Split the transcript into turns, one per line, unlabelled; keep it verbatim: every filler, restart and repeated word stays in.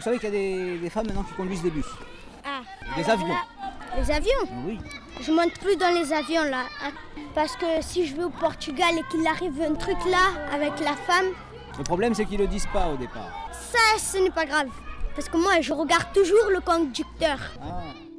Vous savez qu'il y a des, des femmes maintenant qui conduisent des bus,
Ah.
des
Alors
avions.
là, les avions?
Oui.
Je monte plus dans les avions là. hein. Parce que si je vais au Portugal et qu'il arrive un truc là avec la femme,
Le problème, c'est qu'ils le disent pas au départ.
ça ce n'est pas grave. Parce que moi je regarde toujours le conducteur.
Ah.